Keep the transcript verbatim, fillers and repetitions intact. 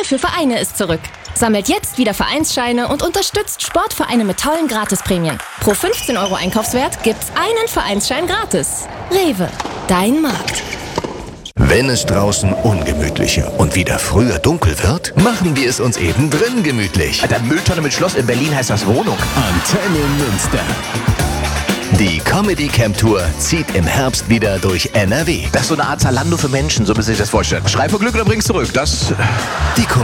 Geld für Vereine ist zurück. Sammelt jetzt wieder Vereinsscheine und unterstützt Sportvereine mit tollen Gratisprämien. Pro fünfzehn Euro Einkaufswert gibt's einen Vereinsschein gratis. Rewe, dein Markt. Wenn es draußen ungemütlicher und wieder früher dunkel wird, machen wir es uns eben drin gemütlich. Alter, Mülltonne mit Schloss, in Berlin heißt das Wohnung. Antenne Münster. Die Comedy Camp Tour zieht im Herbst wieder durch N R W. Das ist so eine Art Zalando für Menschen, so müsst ihr sich das vorstellen. Schrei vor Glück oder bring's zurück. Das... Die